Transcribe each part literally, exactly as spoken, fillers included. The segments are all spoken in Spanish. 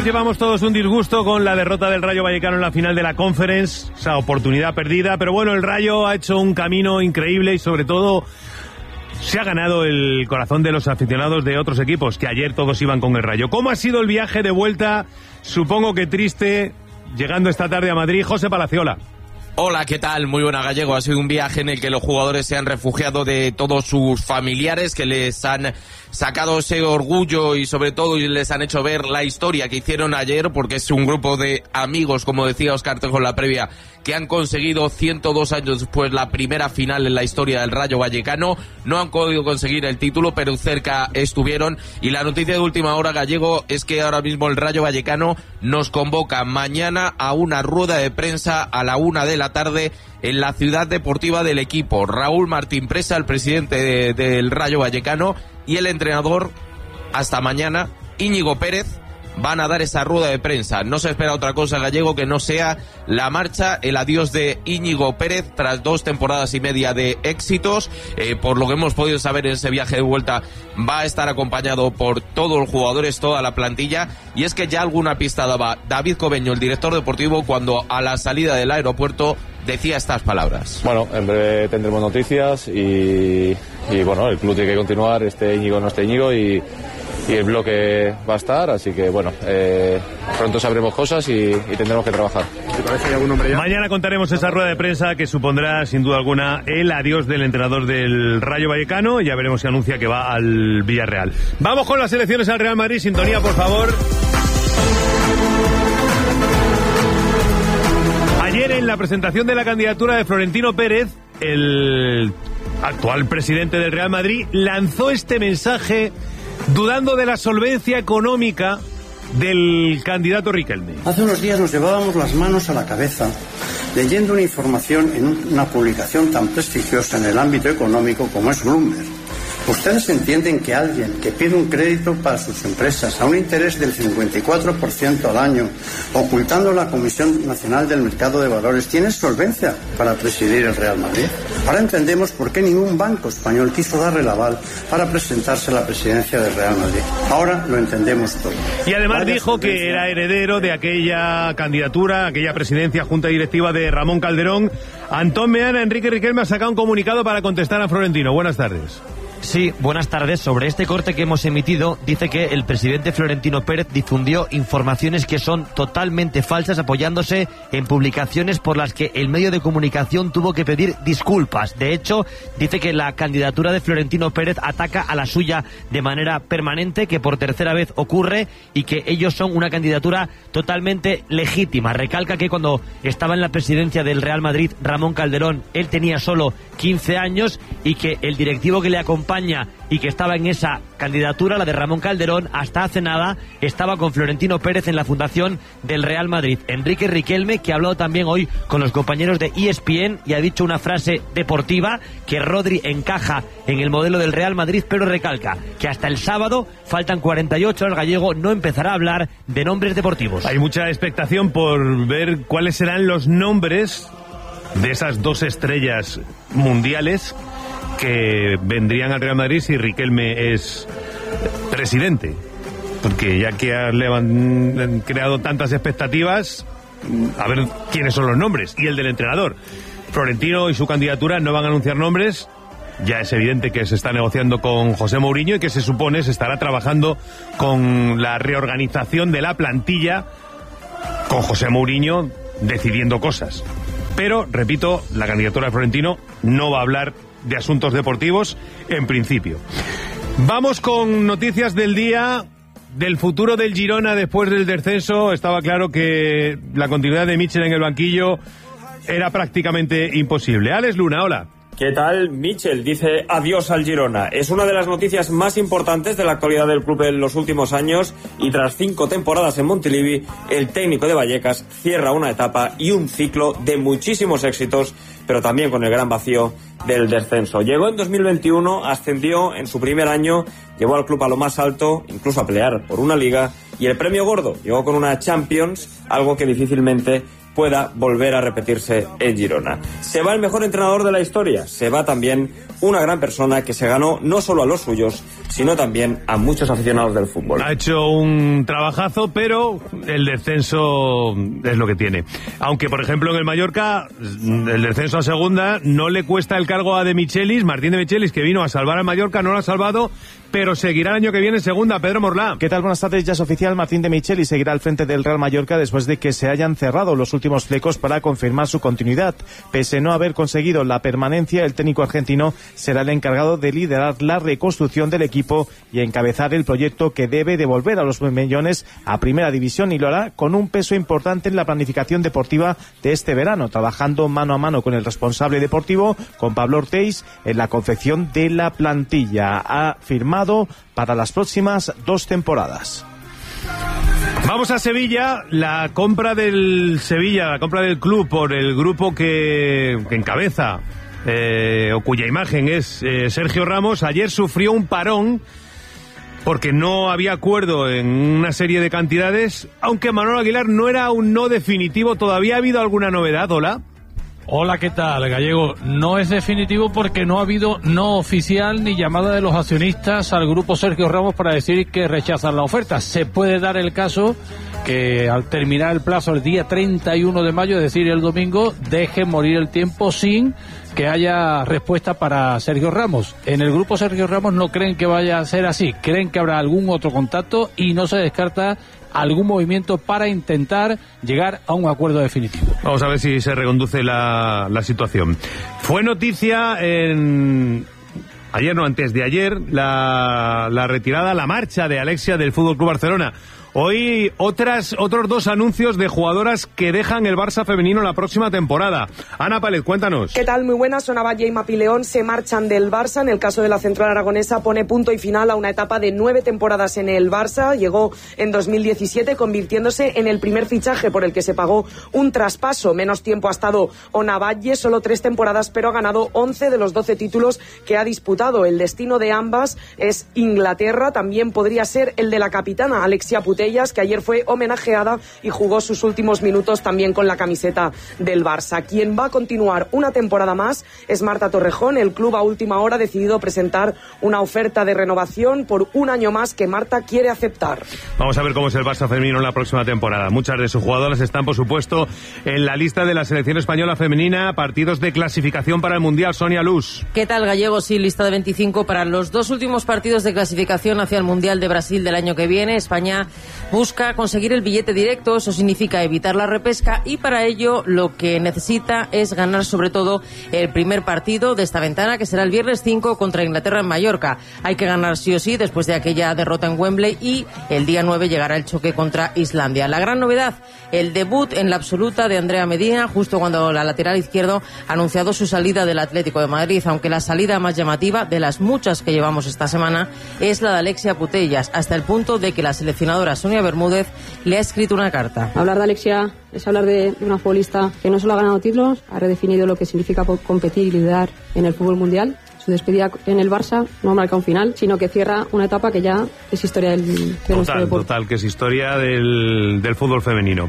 nos llevamos todos un disgusto con la derrota del Rayo Vallecano en la final de la Conference, esa oportunidad perdida, pero bueno, el Rayo ha hecho un camino increíble y sobre todo se ha ganado el corazón de los aficionados de otros equipos, que ayer todos iban con el Rayo. ¿Cómo ha sido el viaje de vuelta? Supongo que triste, llegando esta tarde a Madrid. José Palaciola. Hola, ¿qué tal? Muy buena, Gallego. Ha sido un viaje en el que los jugadores se han refugiado de todos sus familiares, que les han sacado ese orgullo y sobre todo les han hecho ver la historia que hicieron ayer, porque es un grupo de amigos, como decía Óscar Tejo en la previa, que han conseguido ciento dos años después la primera final en la historia del Rayo Vallecano. No han podido conseguir el título, pero cerca estuvieron. Y la noticia de última hora, Gallego, es que ahora mismo el Rayo Vallecano nos convoca mañana a una rueda de prensa a la una de la tarde en la ciudad deportiva del equipo. Raúl Martín Presa, el presidente de, del Rayo Vallecano, y el entrenador, hasta mañana, Íñigo Pérez, van a dar esa rueda de prensa. No se espera otra cosa, Gallego, que no sea la marcha, el adiós de Íñigo Pérez tras dos temporadas y media de éxitos. Eh, por lo que hemos podido saber en ese viaje de vuelta, va a estar acompañado por todos los jugadores, toda la plantilla. Y es que ya alguna pista daba David Cobeño, el director deportivo, cuando a la salida del aeropuerto decía estas palabras. Bueno, en breve tendremos noticias y, y bueno, el club tiene que continuar, esté Íñigo o no esté Íñigo, y y el bloque va a estar, así que bueno, eh, pronto sabremos cosas y, y tendremos que trabajar. ¿Te parece que hay algún nombre ya? Mañana contaremos esa rueda de prensa que supondrá sin duda alguna el adiós del entrenador del Rayo Vallecano. Ya veremos si anuncia que va al Villarreal. Vamos con las elecciones al Real Madrid. Sintonía, por favor. Ayer, en la presentación de la candidatura de Florentino Pérez, el actual presidente del Real Madrid lanzó este mensaje dudando de la solvencia económica del candidato Riquelme. Hace unos días nos llevábamos las manos a la cabeza leyendo una información en una publicación tan prestigiosa en el ámbito económico como es Bloomberg. ¿Ustedes entienden que alguien que pide un crédito para sus empresas a un interés del cincuenta y cuatro por ciento al año, ocultando la Comisión Nacional del Mercado de Valores, tiene solvencia para presidir el Real Madrid? Ahora entendemos por qué ningún banco español quiso darle el aval para presentarse a la presidencia del Real Madrid. Ahora lo entendemos todo. Y además Vaya dijo solvencia. que era heredero de aquella candidatura, aquella presidencia, junta directiva de Ramón Calderón. Antón Meana, Enrique Riquelme ha sacado un comunicado para contestar a Florentino. Buenas tardes. Sí, buenas tardes. Sobre este corte que hemos emitido, dice que el presidente Florentino Pérez difundió informaciones que son totalmente falsas, apoyándose en publicaciones por las que el medio de comunicación tuvo que pedir disculpas. De hecho, dice que la candidatura de Florentino Pérez ataca a la suya de manera permanente, que por tercera vez ocurre y que ellos son una candidatura totalmente legítima. Recalca que cuando estaba en la presidencia del Real Madrid, Ramón Calderón, él tenía solo quince años y que el directivo que le acompaña y que estaba en esa candidatura, la de Ramón Calderón, hasta hace nada estaba con Florentino Pérez en la fundación del Real Madrid. Enrique Riquelme, que ha hablado también hoy con los compañeros de E S P N y ha dicho una frase deportiva, que Rodri encaja en el modelo del Real Madrid, pero recalca que hasta el sábado, faltan cuarenta y ocho horas, Gallego, no empezará a hablar de nombres deportivos. Hay mucha expectación por ver cuáles serán los nombres de esas dos estrellas mundiales que vendrían al Real Madrid si Riquelme es presidente, porque ya que le han creado tantas expectativas, a ver quiénes son los nombres. Y el del entrenador. Florentino y su candidatura no van a anunciar nombres. Ya es evidente que se está negociando con José Mourinho y que se supone se estará trabajando con la reorganización de la plantilla, con José Mourinho decidiendo cosas. Pero, repito, la candidatura de Florentino no va a hablar de asuntos deportivos en principio. Vamos con noticias del día, del futuro del Girona después del descenso. Estaba claro que la continuidad de Michel en el banquillo era prácticamente imposible. Alex Luna, hola. ¿Qué tal? Michel dice adiós al Girona. Es una de las noticias más importantes de la actualidad del club en los últimos años y tras cinco temporadas en Montilivi, el técnico de Vallecas cierra una etapa y un ciclo de muchísimos éxitos, pero también con el gran vacío del descenso. Llegó en dos mil veintiuno, ascendió en su primer año, llevó al club a lo más alto, incluso a pelear por una liga, y el premio gordo llegó con una Champions, algo que difícilmente pueda volver a repetirse en Girona. Se va el mejor entrenador de la historia, se va también una gran persona que se ganó no solo a los suyos, sino también a muchos aficionados del fútbol. Ha hecho un trabajazo, pero el descenso es lo que tiene. Aunque, por ejemplo, en el Mallorca, el descenso a segunda no le cuesta el cargo a De Michelis, Martín De Michelis, que vino a salvar al Mallorca, no lo ha salvado, pero seguirá el año que viene en segunda. Pedro Morlá. ¿Qué tal? Buenas tardes. Ya es oficial, Martín De Michelis seguirá al frente del Real Mallorca después de que se hayan cerrado los últimos flecos para confirmar su continuidad. Pese a no haber conseguido la permanencia, el técnico argentino será el encargado de liderar la reconstrucción del equipo y encabezar el proyecto que debe devolver a los millones a Primera División, y lo hará con un peso importante en la planificación deportiva de este verano, trabajando mano a mano con el responsable deportivo, con Pablo Ortiz, en la confección de la plantilla. Ha firmado para las próximas dos temporadas. Vamos a Sevilla. La compra del Sevilla, la compra del club por el grupo que, que encabeza eh, o cuya imagen es eh, Sergio Ramos, ayer sufrió un parón porque no había acuerdo en una serie de cantidades, aunque Manolo Aguilar no era un no definitivo. ¿Todavía ha habido alguna novedad? Hola. Hola, ¿qué tal, Gallego? No es definitivo porque no ha habido no oficial ni llamada de los accionistas al grupo Sergio Ramos para decir que rechazan la oferta. Se puede dar el caso que al terminar el plazo el día treinta y uno de mayo, es decir, el domingo, deje morir el tiempo sin que haya respuesta para Sergio Ramos. En el grupo Sergio Ramos no creen que vaya a ser así, creen que habrá algún otro contacto y no se descarta algún movimiento para intentar llegar a un acuerdo definitivo. Vamos a ver si se reconduce la, la situación. Fue noticia en... ayer, no, antes de ayer, la, la retirada, la marcha de Alexia del F C Barcelona. Hoy otras, otros dos anuncios de jugadoras que dejan el Barça femenino la próxima temporada. Ana Pález, cuéntanos. ¿Qué tal? Muy buenas. Sonavalle y Mapileón se marchan del Barça. En el caso de la central aragonesa pone punto y final a una etapa de nueve temporadas en el Barça. Llegó en dos mil diecisiete convirtiéndose en el primer fichaje por el que se pagó un traspaso. Menos tiempo ha estado Onavalle, solo tres temporadas, pero ha ganado once de los doce títulos que ha disputado. El destino de ambas es Inglaterra. También podría ser el de la capitana Alexia Putellas, que ayer fue homenajeada y jugó sus últimos minutos también con la camiseta del Barça. Quien va a continuar una temporada más es Marta Torrejón. El club a última hora ha decidido presentar una oferta de renovación por un año más que Marta quiere aceptar. Vamos a ver cómo es el Barça femenino en la próxima temporada. Muchas de sus jugadoras están, por supuesto, en la lista de la selección española femenina. Partidos de clasificación para el Mundial. Sonia Luz. ¿Qué tal, Gallego? Sí, lista de veinticinco para los dos últimos partidos de clasificación hacia el Mundial de Brasil del año que viene. España busca conseguir el billete directo, eso significa evitar la repesca, y para ello lo que necesita es ganar sobre todo el primer partido de esta ventana, que será el viernes cinco contra Inglaterra en Mallorca. Hay que ganar sí o sí después de aquella derrota en Wembley, y el día nueve llegará el choque contra Islandia. La gran novedad, el debut en la absoluta de Andrea Medina, justo cuando la lateral izquierdo ha anunciado su salida del Atlético de Madrid, aunque la salida más llamativa de las muchas que llevamos esta semana es la de Alexia Putellas, hasta el punto de que la seleccionadora Sonia Bermúdez le ha escrito una carta. Hablar de Alexia es hablar de una futbolista que no solo ha ganado títulos, ha redefinido lo que significa competir y liderar en el fútbol mundial. Su despedida en el Barça no marca un final, sino que cierra una etapa que ya es historia del, de total, nuestro deporte. Total, que es historia del, del fútbol femenino.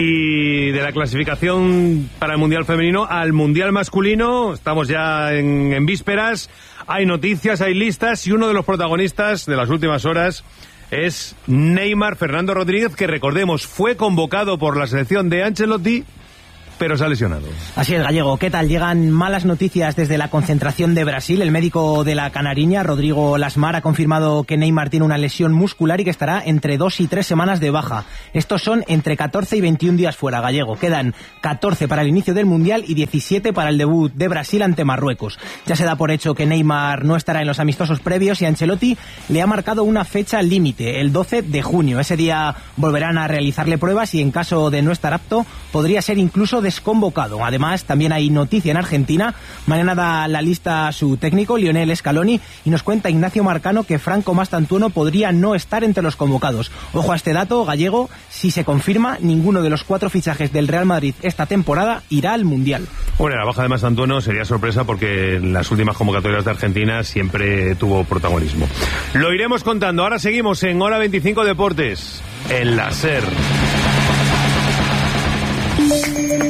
Y de la clasificación para el Mundial femenino al Mundial masculino, estamos ya en, en vísperas, hay noticias, hay listas, y uno de los protagonistas de las últimas horas es Neymar Fernando Rodríguez, que recordemos fue convocado por la selección de Ancelotti, pero se ha lesionado. Así es, Gallego. ¿Qué tal? Llegan malas noticias desde la concentración de Brasil. El médico de la canariña, Rodrigo Lasmar, ha confirmado que Neymar tiene una lesión muscular y que estará entre dos y tres semanas de baja. Estos son entre catorce y veintiún días fuera, Gallego. Quedan catorce para el inicio del Mundial y diecisiete para el debut de Brasil ante Marruecos. Ya se da por hecho que Neymar no estará en los amistosos previos y Ancelotti le ha marcado una fecha límite, el doce de junio. Ese día volverán a realizarle pruebas y en caso de no estar apto podría ser incluso desconvocado. Además, también hay noticia en Argentina. Mañana da la lista su técnico, Lionel Scaloni, y nos cuenta Ignacio Marcano que Franco Mastantuono podría no estar entre los convocados. Ojo a este dato, Gallego, si se confirma, ninguno de los cuatro fichajes del Real Madrid esta temporada irá al Mundial. Bueno, la baja de Mastantuono sería sorpresa porque en las últimas convocatorias de Argentina siempre tuvo protagonismo. Lo iremos contando. Ahora seguimos en Hora veinticinco Deportes, en la SER.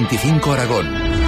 veinticinco Aragón.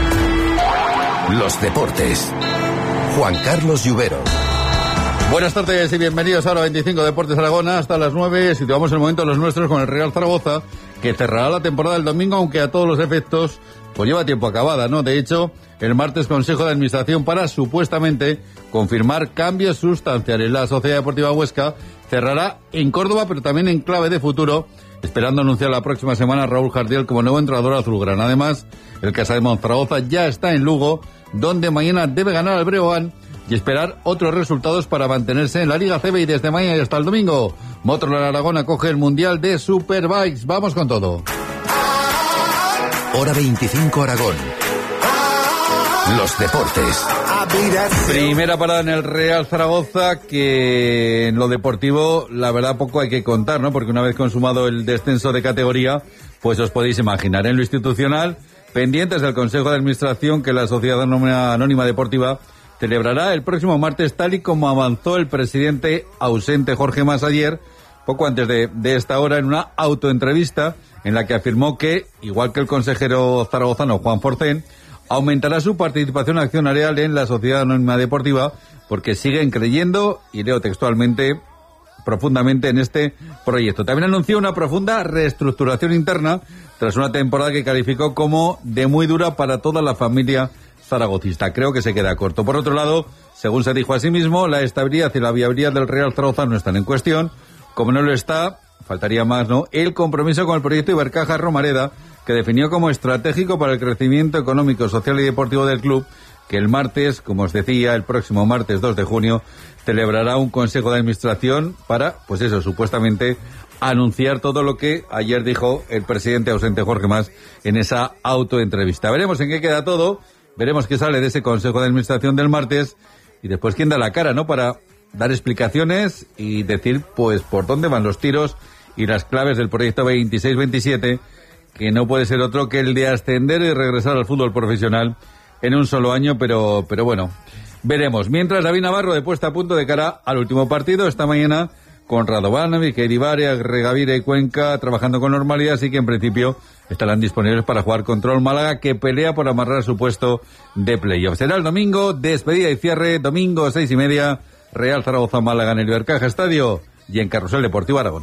Los deportes. Juan Carlos Lluvero. Buenas tardes y bienvenidos a Hora veinticinco Deportes Aragón. Hasta las nueve situamos el momento de los nuestros con el Real Zaragoza, que cerrará la temporada el domingo, aunque a todos los efectos pues lleva tiempo acabada, ¿no? De hecho, el martes Consejo de Administración para supuestamente confirmar cambios sustanciales. La Sociedad Deportiva Huesca cerrará en Córdoba, pero también en clave de futuro, esperando anunciar la próxima semana a Raúl Jardiel como nuevo entrenador azulgrana. Además, el Casademont Zaragoza ya está en Lugo, donde mañana debe ganar al Breogán y esperar otros resultados para mantenerse en la Liga C B. Y desde mañana y hasta el domingo, Motorland Aragón acoge el Mundial de Superbikes. Vamos con todo. Hora veinticinco Aragón. Los deportes. Primera parada en el Real Zaragoza, que en lo deportivo la verdad poco hay que contar, ¿no? Porque una vez consumado el descenso de categoría, pues os podéis imaginar. En lo institucional, pendientes del Consejo de Administración que la Sociedad Anónima Deportiva celebrará el próximo martes, tal y como avanzó el presidente ausente Jorge Mas ayer, poco antes de, de esta hora, en una autoentrevista en la que afirmó que, igual que el consejero zaragozano Juan Forcén, aumentará su participación accionarial en la Sociedad Anónima Deportiva porque siguen creyendo, y leo textualmente, profundamente en este proyecto. También anunció una profunda reestructuración interna tras una temporada que calificó como de muy dura para toda la familia zaragocista. Creo que se queda corto. Por otro lado, según se dijo a sí mismo, la estabilidad y la viabilidad del Real Zaragoza no están en cuestión, como no lo está, faltaría más, ¿no?, el compromiso con el proyecto Ibercaja Romareda, que definió como estratégico para el crecimiento económico, social y deportivo del club, que el martes, como os decía, el próximo martes dos de junio, celebrará un consejo de administración para, pues eso, supuestamente anunciar todo lo que ayer dijo el presidente ausente Jorge Mas en esa autoentrevista. Veremos en qué queda todo, veremos qué sale de ese consejo de administración del martes y después quién da la cara, ¿no?, para dar explicaciones y decir, pues, por dónde van los tiros y las claves del proyecto veintiséis veintisiete, que no puede ser otro que el de ascender y regresar al fútbol profesional en un solo año, pero pero bueno, veremos. Mientras, David Navarro de puesta a punto de cara al último partido esta mañana con Radovanovic, Eiribarria, Regavira y Cuenca trabajando con normalidad, así que en principio estarán disponibles para jugar contra el Málaga, que pelea por amarrar su puesto de playoff. Será el domingo, despedida y cierre, domingo seis y media, Real Zaragoza Málaga en el Ibercaja Estadio y en Carrusel Deportivo Aragón.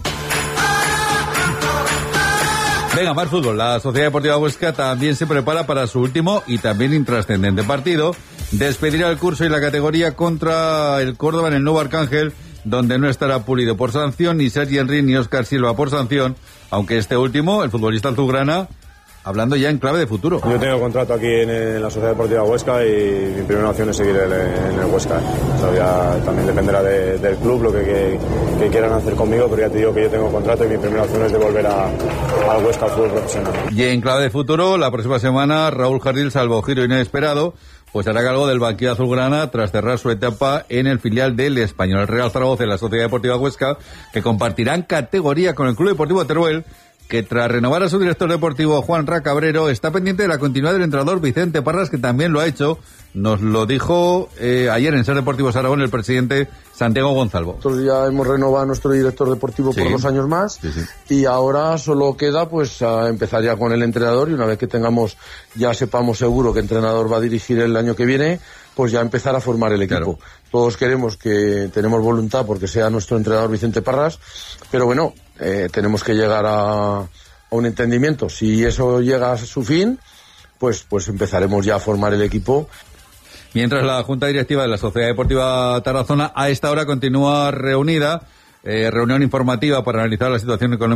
Venga, más fútbol. La Sociedad Deportiva Huesca también se prepara para su último y también intrascendente partido. Despedirá el curso y la categoría contra el Córdoba en el Nuevo Arcángel, donde no estará Pulido por sanción, ni Sergi Henry ni Óscar Silva por sanción, aunque este último, el futbolista azulgrana, hablando ya en clave de futuro. Yo tengo contrato aquí en, en la Sociedad Deportiva Huesca y mi primera opción es seguir en, en el Huesca. O sea, ya también dependerá de, del club lo que, que, que quieran hacer conmigo, pero ya te digo que yo tengo contrato y mi primera opción es de volver a, al Huesca al fútbol profesional. Y en clave de futuro, la próxima semana, Raúl Jardiel, salvo giro inesperado, pues hará cargo del banquillo azulgrana tras cerrar su etapa en el filial del Español. El Real Zaragoza y la Sociedad Deportiva Huesca, que compartirán categoría con el Club Deportivo Teruel, que tras renovar a su director deportivo Juan Ra Cabrero está pendiente de la continuidad del entrenador Vicente Parras, que también lo ha hecho. Nos lo dijo eh, ayer en Ser Deportivos Aragón el presidente Santiago Gonzalvo. Nosotros ya hemos renovado a nuestro director deportivo sí. por dos años más sí, sí. y ahora solo queda pues a empezar ya con el entrenador, y una vez que tengamos, ya sepamos seguro qué entrenador va a dirigir el año que viene, pues ya empezar a formar el equipo. Claro. Todos queremos que, tenemos voluntad porque sea nuestro entrenador Vicente Parras, pero bueno, eh, tenemos que llegar a, a un entendimiento. Si eso llega a su fin, pues, pues empezaremos ya a formar el equipo. Mientras, la Junta Directiva de la Sociedad Deportiva Tarazona a esta hora continúa reunida, eh, reunión informativa para analizar la situación económica